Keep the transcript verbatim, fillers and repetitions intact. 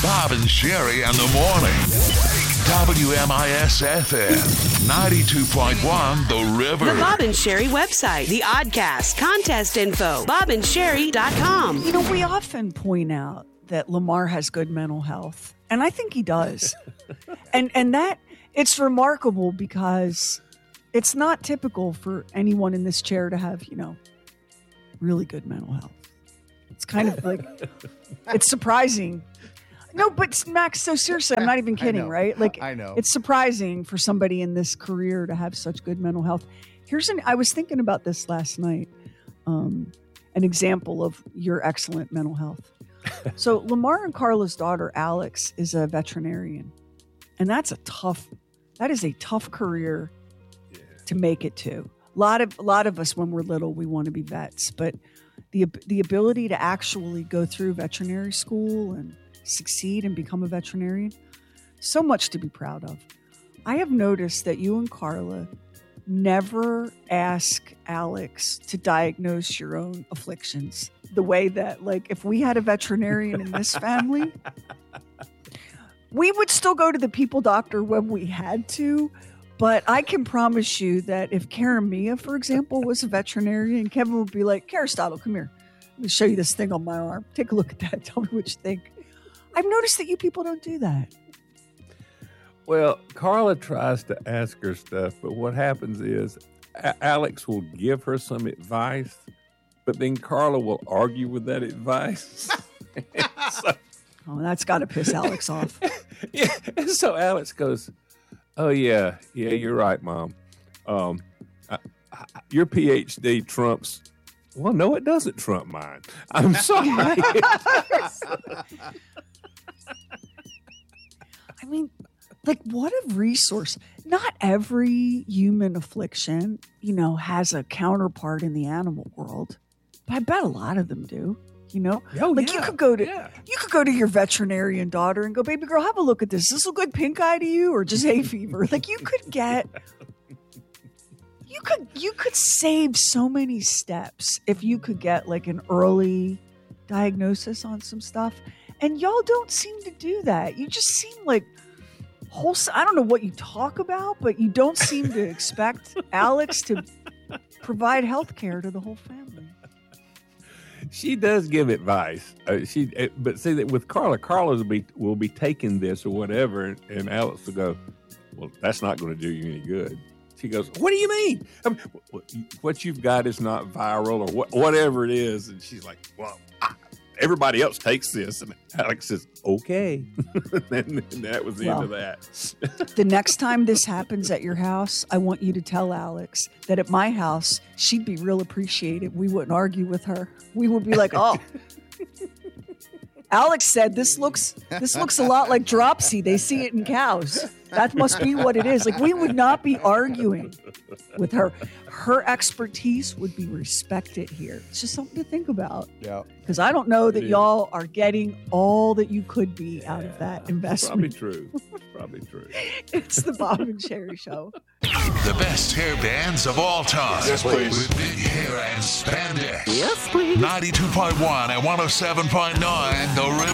Bob and Sherry in the morning. W M I S F M ninety-two point one The River. The Bob and Sherry website, the Oddcast, contest info, bob and sherry dot com. You know, we often point out that Lamar has good mental health, and I think he does. and and that it's remarkable because it's not typical for anyone in this chair to have, you know, really good mental health. It's kind of like, it's surprising. No, but Max, so seriously, I'm not even kidding, right? Like, I know. It's surprising for somebody in this career to have such good mental health. Here's an, I was thinking about this last night, um, an example of your excellent mental health. So Lamar and Carla's daughter, Alex, is a veterinarian. And that's a tough, that is a tough career yeah. to make it to. A lot of, a lot of us, when we're little, we want to be vets, but the the ability to actually go through veterinary school and succeed and become a veterinarian, so much to be proud of. I have noticed that you and Carla never ask Alex to diagnose your own afflictions the way that, like, if we had a veterinarian in this family, we would still go to the people doctor when we had to. But I can promise you that if Karen Mia, for example, was a veterinarian, Kevin would be like, Aristotle, come here. Let me show you this thing on my arm. Take a look at that. Tell me what you think. I've noticed that you people don't do that. Well, Carla tries to ask her stuff, but what happens is a- Alex will give her some advice, but then Carla will argue with that advice. so, oh, that's got to piss Alex off. Yeah, and so Alex goes, oh, yeah, yeah, you're right, Mom. Um, I, I, your P H D trumps. Well, no, it doesn't trump mine. I'm sorry. I mean, like, what a resource. Not every human affliction, you know, has a counterpart in the animal world. But I bet a lot of them do, you know? Oh, like yeah. you could go to yeah. you could go to your veterinarian daughter and go, baby girl, have a look at this. Is this a good pink eye to you or just hay fever? Like you could get you could you could save so many steps if you could get like an early diagnosis on some stuff. And y'all don't seem to do that. You just seem like wholesome. I don't know what you talk about, but you don't seem to expect Alex to provide health care to the whole family. She does give advice. Uh, she, uh, but see that with Carla, Carla will be will be taking this or whatever, and, and Alex will go, "Well, that's not going to do you any good." She goes, "What do you mean? I mean, what you've got is not viral or what, whatever it is." And she's like, "Well, I, everybody else takes this," and Alex says, "Okay." and, and that was the well, end of that. The next time this happens at your house, I want you to tell Alex that at my house, she'd be real appreciative. We wouldn't argue with her. We would be like, "Oh, Alex said this looks this looks a lot like dropsy. They see it in cows. That must be what it is." Like, we would not be arguing with her. Her expertise would be respected here. It's just something to think about. Yeah. Because I don't know that y'all are getting all that you could be out of that investment. Probably true. Probably true. It's the Bob and Sherry Show. The best hair bands of all time. Yes, please. With big hair and spandex. Yes, please. ninety-two point one and one oh seven point nine The River.